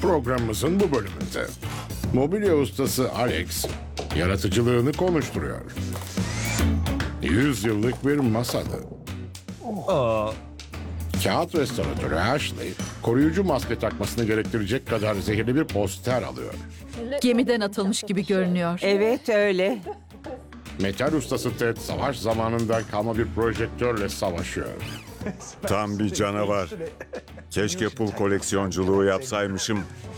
Programımızın bu bölümünde mobilya ustası Alex yaratıcılığını konuşturuyor. 100 yıllık bir masada. Kağıt restoratörü Ashley, koruyucu maske takmasını gerektirecek kadar zehirli bir poster alıyor. Gemiden atılmış gibi görünüyor. Evet öyle. Metal ustası Ted, savaş zamanından kalma bir projektörle savaşıyor. Tam bir canavar. Keşke pul koleksiyonculuğu yapsaymışım.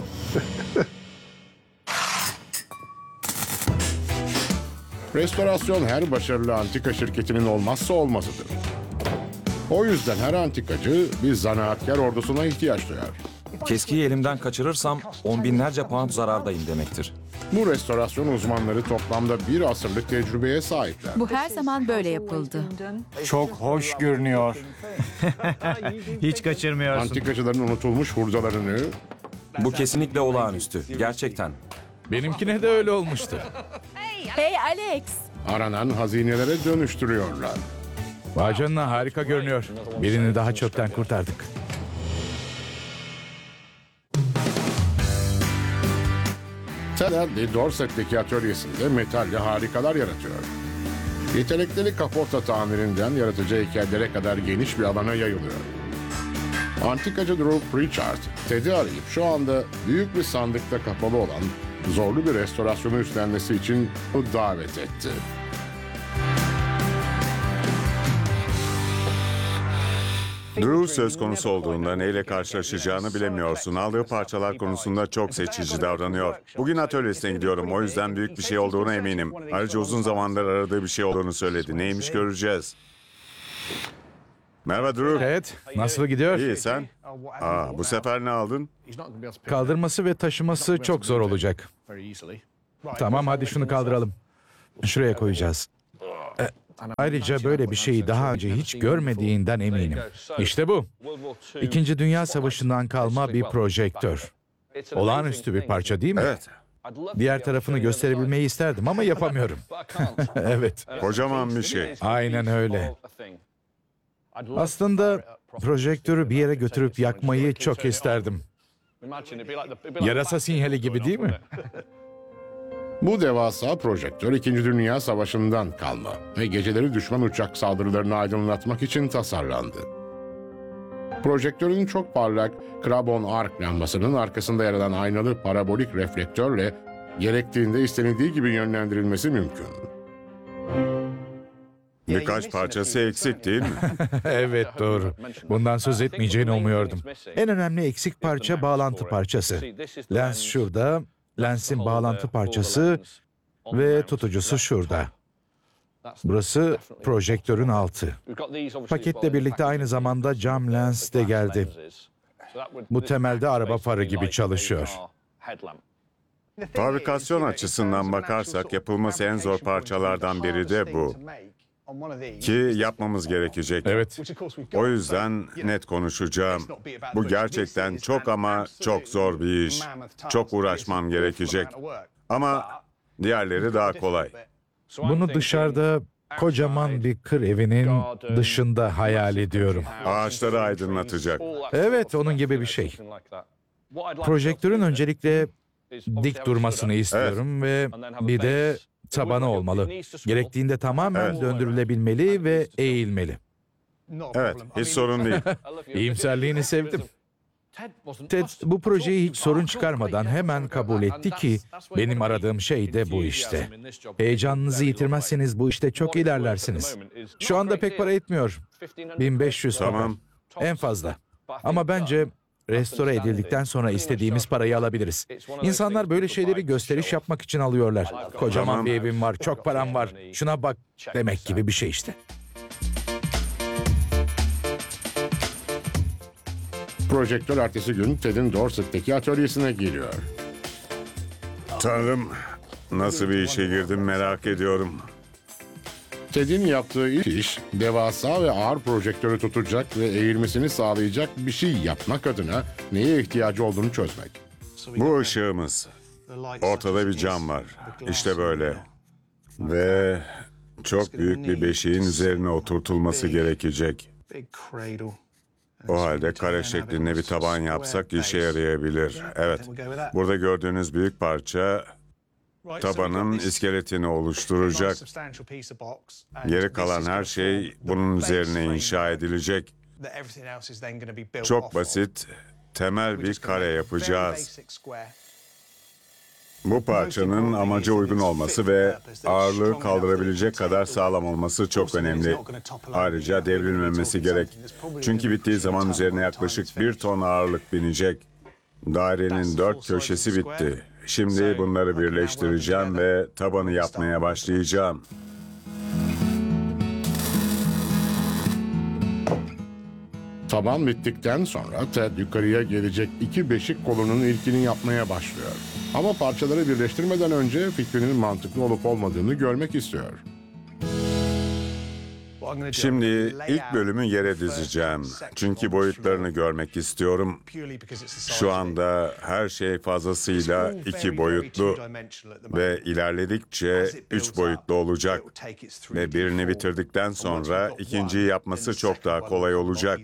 Restorasyon her başarılı antika şirketinin olmazsa olmazıdır. O yüzden her antikacı bir zanaatkar ordusuna ihtiyaç duyar. Keskiyi elimden kaçırırsam on binlerce pound zarardayım demektir. Bu restorasyon uzmanları toplamda bir asırlık tecrübeye sahipler. Bu her zaman böyle yapıldı. Çok hoş görünüyor. Hiç kaçırmıyorsun. Antikacıların unutulmuş hurdalarını, Bu kesinlikle olağanüstü. Gerçekten. Benimkine de öyle olmuştu. Hey Alex! aranan hazinelere dönüştürüyorlar. Vay canına, harika görünüyor. Birini daha çöpten kurtardık. Ted Hadley, Dorset'teki atölyesinde metalle harikalar yaratıyor. Yetenekleri kapota tamirinden yaratıcı heykellere kadar geniş bir alana yayılıyor. Antikacı Drew Pritchard, Ted'i arayıp şu anda büyük bir sandıkta kapalı olan zorlu bir restorasyonu üstlenmesi için o davet etti. Drew söz konusu olduğunda neyle karşılaşacağını bilemiyorsun. Aldığı parçalar konusunda çok seçici davranıyor. Bugün atölyesine gidiyorum. O yüzden büyük bir şey olduğuna eminim. Ayrıca uzun zamandır aradığı bir şey olduğunu söyledi. Neymiş göreceğiz. Merhaba Drew. Evet, nasıl gidiyor? İyi sen? Bu sefer ne aldın? Kaldırması ve taşıması çok zor olacak. Tamam, hadi şunu kaldıralım. Şuraya koyacağız. Ayrıca böyle bir şeyi daha önce hiç görmediğinden eminim. İşte bu. İkinci Dünya Savaşı'ndan kalma bir projektör. Olağanüstü bir parça değil mi? Evet. Diğer tarafını gösterebilmeyi isterdim ama yapamıyorum. Evet, Kocaman bir şey. aynen öyle. Aslında projektörü bir yere götürüp yakmayı çok isterdim. Yarasa sinyali gibi değil mi? Bu devasa projektör 2. Dünya Savaşı'ndan kalma ve geceleri düşman uçak saldırılarını aydınlatmak için tasarlandı. Projektörün çok parlak Krabon arc lambasının arkasında yer alan aynalı parabolik reflektörle gerektiğinde istenildiği gibi yönlendirilmesi mümkün. Birkaç parçası eksik değil mi? Evet, doğru. Bundan söz etmeyeceğini umuyordum. En önemli eksik parça bağlantı parçası. Lens şurada, lensin bağlantı parçası ve tutucusu şurada. Burası projektörün altı. Paketle birlikte aynı zamanda cam lens de geldi. Bu temelde araba farı gibi çalışıyor. Fabrikasyon açısından bakarsak yapılması en zor parçalardan biri de bu. Ki yapmamız gerekecek. Evet, O yüzden net konuşacağım. Bu gerçekten çok ama çok zor bir iş. Çok uğraşmam gerekecek. Ama diğerleri daha kolay. bunu dışarıda kocaman bir kır evinin dışında hayal ediyorum. Ağaçları aydınlatacak. Evet, onun gibi bir şey. Projektörün öncelikle dik durmasını istiyorum ve bir de tabanı olmalı. Gerektiğinde tamamen Evet. döndürülebilmeli ve eğilmeli. Evet, hiç sorun değil. İyimserliğini sevdim. Ted bu projeyi hiç sorun çıkarmadan hemen kabul etti ki benim aradığım şey de bu işte. Heyecanınızı yitirmezseniz bu işte çok ilerlersiniz. Şu anda pek para etmiyor. 1500 Tamam. dolar. En fazla. Ama bence restore edildikten sonra istediğimiz parayı alabiliriz. İnsanlar böyle şeyleri gösteriş yapmak için alıyorlar. Kocaman Tamam. bir evim var, çok param var. Şuna bak demek gibi bir şey işte. Projektör ertesi gün Ted'in Dorset'teki atölyesine geliyor. Tanrım, nasıl bir işe girdim merak ediyorum. Ted'in yaptığı ilk iş, devasa ve ağır projektörü tutacak ve eğilmesini sağlayacak bir şey yapmak adına neye ihtiyacı olduğunu çözmek. Bu ışığımız. Ortada bir cam var. İşte böyle. Ve çok büyük bir beşiğin üzerine oturtulması gerekecek. O halde kare şeklinde bir taban yapsak işe yarayabilir. Evet, burada gördüğünüz büyük parça tabanın iskeletini oluşturacak. Geri kalan her şey bunun üzerine inşa edilecek. Çok basit, temel bir kare yapacağız. Bu parçanın amaca uygun olması ve ağırlığı kaldırabilecek kadar sağlam olması çok önemli. Ayrıca devrilmemesi gerek. Çünkü bittiği zaman üzerine yaklaşık 1 ton ağırlık binecek. Dairenin 4 köşesi bitti. Şimdi bunları birleştireceğim ve tabanı yapmaya başlayacağım. Taban bittikten sonra Ted yukarıya gelecek 2 beşik kolunun ilkini yapmaya başlıyor. Ama parçaları birleştirmeden önce fikrinin mantıklı olup olmadığını görmek istiyor. Şimdi ilk bölümü yere dizeceğim. Çünkü boyutlarını görmek istiyorum. Şu anda her şey fazlasıyla 2 boyutlu ve ilerledikçe 3 boyutlu olacak. Ve birini bitirdikten sonra ikinciyi yapması çok daha kolay olacak.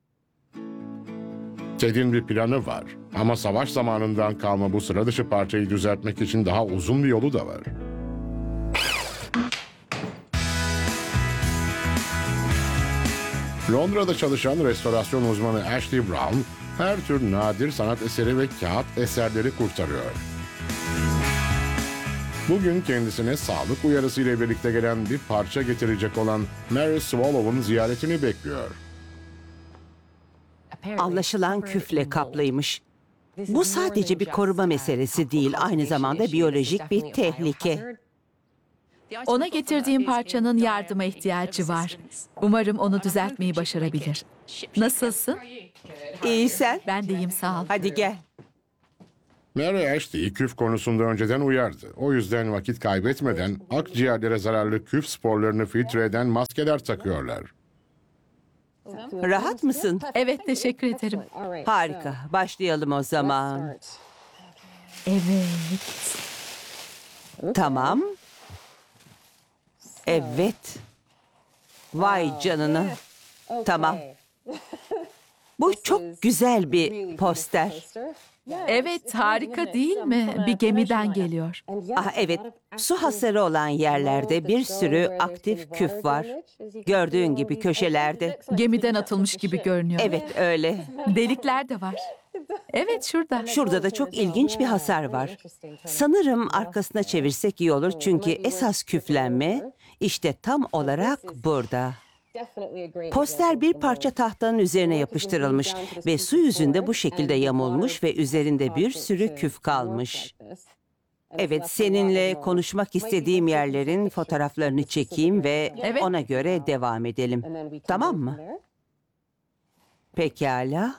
Ted'in bir planı var. Ama savaş zamanından kalma bu sıra dışı parçayı düzeltmek için daha uzun bir yolu da var. Londra'da çalışan restorasyon uzmanı Ashley Brown, her tür nadir sanat eseri ve kağıt eserleri kurtarıyor. Bugün kendisine sağlık uyarısıyla birlikte gelen bir parça getirecek olan Mary Swallow'un ziyaretini bekliyor. Anlaşılan küfle kaplıymış. Bu sadece bir koruma meselesi değil, aynı zamanda biyolojik bir tehlike. Ona getirdiğim parçanın yardıma ihtiyacı var. Umarım onu düzeltmeyi başarabilir. Nasılsın? İyi sen? Ben de iyiyim, sağ ol. Hadi gel. Mary Ashley'i küf konusunda önceden uyardı. O yüzden vakit kaybetmeden akciğerlere zararlı küf sporlarını filtre eden maskeler takıyorlar. Rahat mısın? Evet, teşekkür ederim. Harika. Başlayalım o zaman. Evet. Tamam. Evet. Vay canına. Tamam. Bu çok güzel bir poster. Evet, harika değil mi? Bir gemiden geliyor. Ah evet, su hasarı olan yerlerde bir sürü aktif küf var. Gördüğün gibi köşelerde. Gemiden atılmış gibi görünüyor. Evet öyle. Delikler de var. Evet, şurada. Şurada da çok ilginç bir hasar var. Sanırım arkasına çevirsek iyi olur çünkü esas küflenme işte tam olarak burada. Poster bir parça tahtanın üzerine yapıştırılmış ve su yüzünde bu şekilde yamulmuş ve üzerinde bir sürü küf kalmış. Evet, seninle konuşmak istediğim yerlerin fotoğraflarını çekeyim ve Evet. ona göre devam edelim. Tamam mı? Pekala.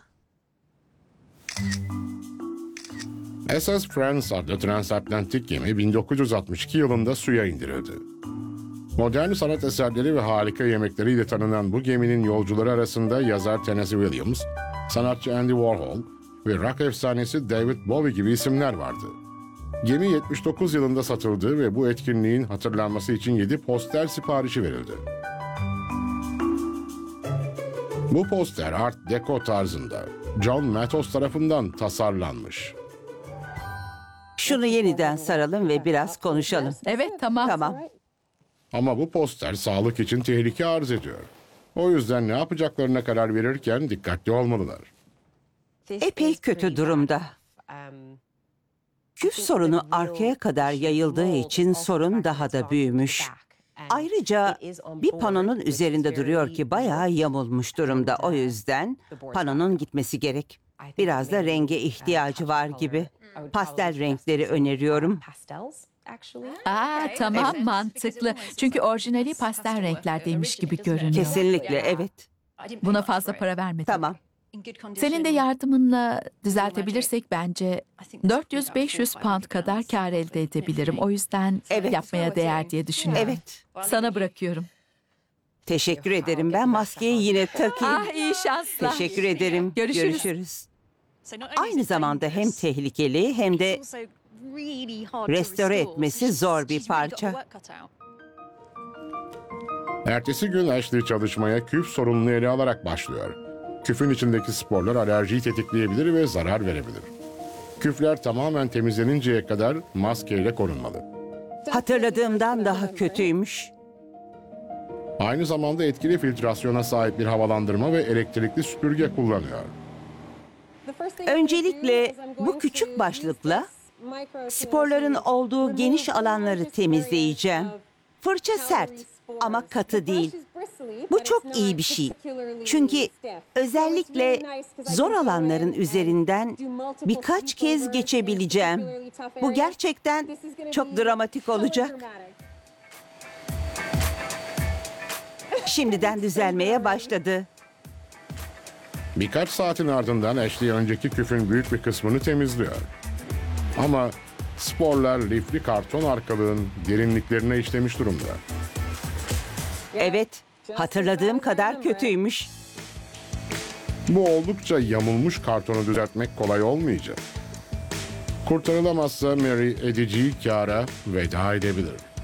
SS France adlı transatlantik gemi 1962 yılında suya indirildi. Modern sanat eserleri ve harika yemekleriyle tanınan bu geminin yolcuları arasında yazar Tennessee Williams, sanatçı Andy Warhol ve rock efsanesi David Bowie gibi isimler vardı. Gemi 79 yılında satıldı ve bu etkinliğin hatırlanması için 7 poster siparişi verildi. Bu poster Art Deco tarzında John Matos tarafından tasarlanmış. Şunu yeniden saralım ve biraz konuşalım. Evet, tamam. Tamam. Ama bu poster sağlık için tehlike arz ediyor. O yüzden ne yapacaklarına karar verirken dikkatli olmalılar. Epey kötü durumda. Küf sorunu arkaya kadar yayıldığı için sorun daha da büyümüş. Ayrıca bir panonun üzerinde duruyor ki bayağı yamulmuş durumda. O yüzden panonun gitmesi gerek. Biraz da renge ihtiyacı var gibi. Pastel renkleri öneriyorum. Tamam, mantıklı. Çünkü orijinali pastel renklerdeymiş gibi görünüyor. Kesinlikle evet. Buna fazla para vermedim. Tamam. Senin de yardımınla düzeltebilirsek bence 400-500 pound kadar kar elde edebilirim. O yüzden Evet. yapmaya değer diye düşünüyorum. Evet. Sana bırakıyorum. Teşekkür ederim. Ben maskeyi yine takayım. İyi şanslar. Teşekkür ederim. Görüşürüz. Aynı zamanda hem tehlikeli hem de restore etmesi zor bir parça. Ertesi gün Ashley çalışmaya küf sorununu ele alarak başlıyor. Küfün içindeki sporlar alerjiyi tetikleyebilir ve zarar verebilir. Küfler tamamen temizleninceye kadar maskeyle korunmalı. Hatırladığımdan daha kötüymüş. Aynı zamanda etkili filtrasyona sahip bir havalandırma ve elektrikli süpürge kullanıyor. Öncelikle bu küçük başlıkla sporların olduğu geniş alanları temizleyeceğim. Fırça sert ama katı değil. Bu çok iyi bir şey. Çünkü özellikle zor alanların üzerinden birkaç kez geçebileceğim. Bu gerçekten çok dramatik olacak. Şimdiden düzelmeye başladı. Birkaç saatin ardından Ashley önceki küfün büyük bir kısmını temizliyor. Ama sporlar lifli karton arkalığın derinliklerine işlemiş durumda. Evet, hatırladığım kadar kötüymüş. Bu oldukça yamulmuş kartonu düzeltmek kolay olmayacak. Kurtarılamazsa Mary ediciyi kâra veda edebilir.